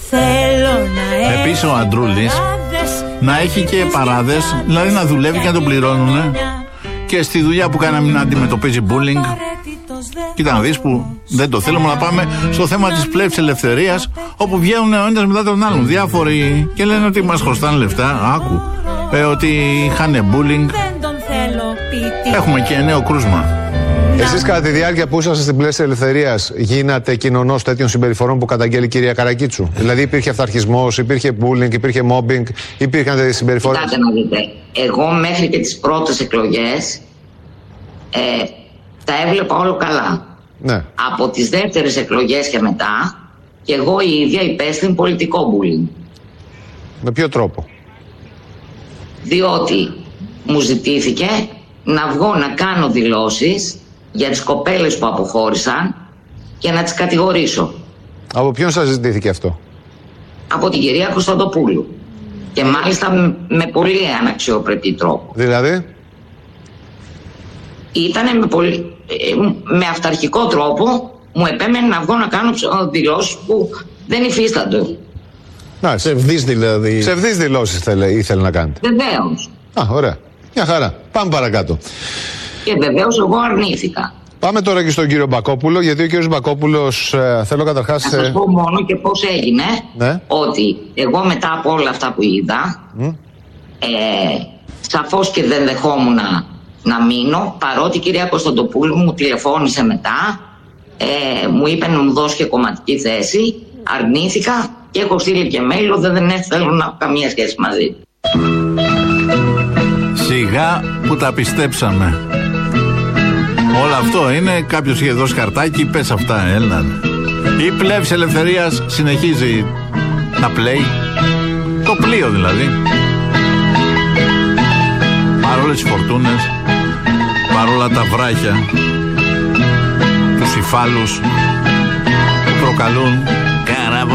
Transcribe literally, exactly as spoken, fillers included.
Επίσης ο Αντρούλης να έχει και παράδες, δηλαδή να δουλεύει και να τον πληρώνουν και στη δουλειά που κάνει να μην αντιμετωπίζει bullying. Κοίτα να δεις που δεν το θέλουμε, να πάμε στο θέμα της πλεύσης ελευθερίας, όπου βγαίνουν ο ένας μετά τον άλλον διάφοροι και λένε ότι μας χρωστάνε λεφτά. Άκου, ε, ότι είχαν bullying. Έχουμε και νέο κρούσμα. Εσείς κατά τη διάρκεια που ήσασταν στην πλεύση ελευθερίας γίνατε κοινωνός τέτοιων συμπεριφορών που καταγγέλει η κυρία Καρακίτσου? Δηλαδή υπήρχε αυταρχισμός, υπήρχε bullying, υπήρχε mobbing, υπήρχαν τέτοιες συμπεριφορές? Κοιτάτε να δείτε, εγώ μέχρι και τις πρώτες εκλογές ε, τα έβλεπα όλο καλά. Ναι. Από τις δεύτερες εκλογές και μετά, και εγώ η ίδια υπέστην πολιτικό bullying. Με ποιο τρόπο? Διότι μου ζητήθηκε να βγω να κάνω δηλώσεις για τις κοπέλες που αποχώρησαν και να τις κατηγορήσω. Από ποιον σας ζητήθηκε αυτό? Από την κυρία Κωνσταντοπούλου. Και μάλιστα με πολύ αναξιοπρεπή τρόπο. Δηλαδή? Ήτανε με, πολύ, με αυταρχικό τρόπο, μου επέμενε να βγω να κάνω δηλώσεις που δεν υφίστανται. Να, ψευδείς δηλαδή. Ψευδείς δηλώσεις θέλε, ήθελε να κάνετε. Βεβαίως. Α, ωραία. Μια χαρά. Πάμε παρακάτω. Και βεβαίως εγώ αρνήθηκα. Πάμε τώρα και στον κύριο Μπακόπουλο, γιατί ο κύριος Μπακόπουλος ε, θέλω καταρχάς... Να σας πω μόνο και πώς έγινε, ναι. Ότι εγώ μετά από όλα αυτά που είδα, mm. ε, σαφώς και δεν δεχόμουν να, να μείνω, παρότι η κυρία Κωνσταντοπούλου μου τηλεφώνησε μετά, ε, μου είπε να μου δώσει και κομματική θέση, αρνήθηκα και έχω στείλει και mail, δεν, δεν θέλω να έχω καμία σχέση μαζί. Σιγά που τα πιστέψαμε. Όλο αυτό είναι, κάποιος είχε δώσει χαρτάκι, πες αυτά, έλα. Η πλεύση ελευθερίας συνεχίζει να πλέει. Το πλοίο δηλαδή. Παρόλες τις φορτούνες, παρόλα τα βράχια, τους υφάλους που προκαλούν καραβό